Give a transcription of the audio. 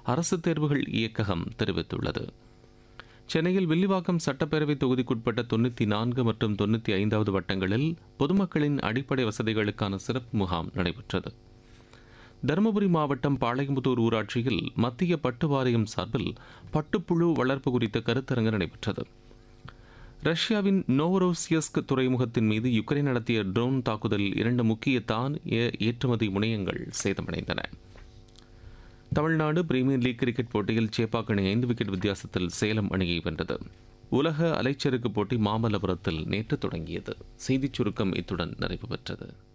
அரசு தேர்வுகள் இயக்ககம் தெரிவித்துள்ளது. சென்னையில் வில்லிவாக்கம் சட்டப்பேரவை தொகுதிக்குட்பட்ட 94 மற்றும் 95வது வட்டங்களில் பொதுமக்களின் அடிப்படை வசதிகளுக்கான சிறப்பு முகாம் நடைபெற்றது. தருமபுரி மாவட்டம் பாளையம்புதூர் ஊராட்சியில் மத்திய பட்டு வாரியம் சார்பில் பட்டுப்புழு வளர்ப்பு குறித்த கருத்தரங்கு நடைபெற்றது. ரஷ்யாவின் நோவரோசியஸ்க் துறைமுகத்தின் மீது யுக்ரைன் நடத்திய ட்ரோன் தாக்குதலில் 2 முக்கிய தானிய ஏற்றுமதி முனையங்கள் சேதமடைந்தன. தமிழ்நாடு பிரீமியர் லீக் கிரிக்கெட் போட்டியில் சேப்பாக் அணி 5 விக்கெட் வித்தியாசத்தில் சேலம் அணியை வென்றது. உலக அலைச்சறுக்கு போட்டி மாமல்லபுரத்தில் நேற்று தொடங்கியது. செய்திச் சுருக்கம் இத்துடன் நிறைவு பெற்றது.